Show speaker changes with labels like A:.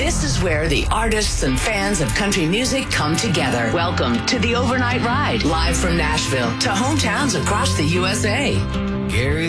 A: This is where the artists and fans of country music come together. Welcome to the Overnight Ride, live from Nashville to hometowns across the USA.
B: Gary